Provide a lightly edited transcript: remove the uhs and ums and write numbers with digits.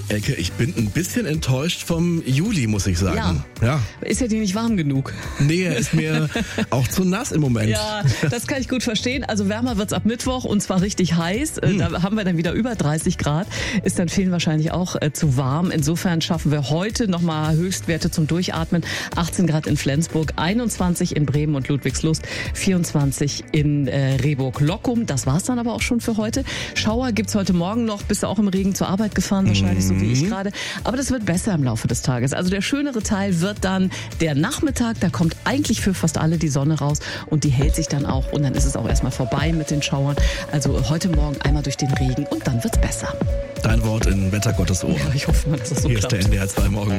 Elke, ich bin ein bisschen enttäuscht vom Juli, muss ich sagen. Ja. Ist ja dir nicht warm genug? Nee, er ist mir auch zu nass im Moment. Ja, das kann ich gut verstehen. Also wärmer wird's ab Mittwoch und zwar richtig heiß. Da haben wir dann wieder über 30 Grad. Ist dann vielen wahrscheinlich auch zu warm. Insofern schaffen wir heute nochmal Höchstwerte zum Durchatmen. 18 Grad in Flensburg, 21 in Bremen und Ludwigslust, 24 in Rehburg-Loccum. Das war's dann aber auch schon für heute. Schauer gibt's heute Morgen noch. Bist du auch im Regen zur Arbeit gefahren, wahrscheinlich so wie ich gerade. Aber das wird besser im Laufe des Tages. Also der schönere Teil wird dann der Nachmittag. Da kommt eigentlich für fast alle die Sonne raus und die hält sich dann auch. Und dann ist es auch erstmal vorbei mit den Schauern. Also heute Morgen einmal durch den Regen und dann wird's besser. Dein Wort in Wettergottes Ohr. Ja, ich hoffe mal, dass es so Hier klappt. ist der NDR 2 Morgen.